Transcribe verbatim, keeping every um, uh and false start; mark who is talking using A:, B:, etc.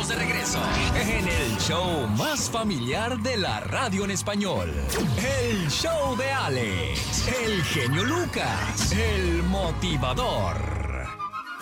A: estamos de regreso en el show más familiar de la radio en español. El show de Alex, el genio Lucas, el motivador.